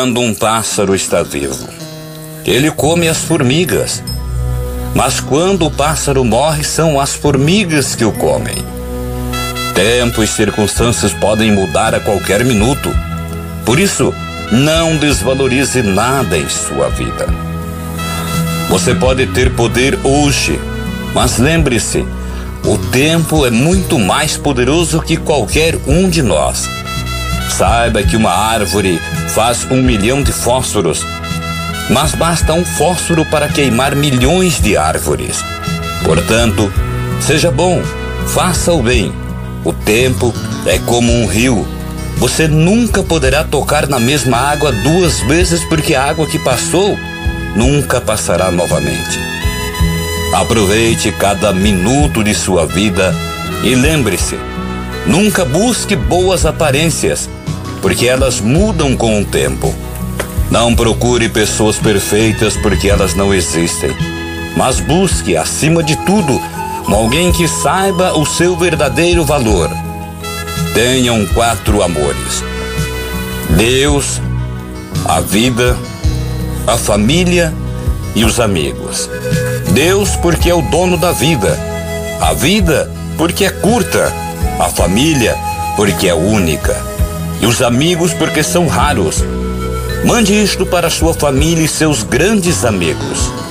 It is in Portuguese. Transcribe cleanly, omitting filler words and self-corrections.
quando um pássaro está vivo, ele come as formigas. Mas quando o pássaro morre, são as formigas que o comem. Tempo e circunstâncias podem mudar a qualquer minuto. Por isso, não desvalorize nada em sua vida. Você pode ter poder hoje, mas lembre-se, o tempo é muito mais poderoso que qualquer um de nós. Saiba que uma árvore faz 1 milhão de fósforos, mas basta um fósforo para queimar milhões de árvores. Portanto, seja bom, faça o bem. O tempo é como um rio. Você nunca poderá tocar na mesma água 2 vezes, porque a água que passou nunca passará novamente. Aproveite cada minuto de sua vida e lembre-se, nunca busque boas aparências, porque elas mudam com o tempo. Não procure pessoas perfeitas, porque elas não existem. Mas busque, acima de tudo, alguém que saiba o seu verdadeiro valor. Tenham 4 amores: Deus, a vida, a família e os amigos. Deus porque é o dono da vida, a vida porque é curta, a família porque é única e os amigos porque são raros. Mande isto para sua família e seus grandes amigos.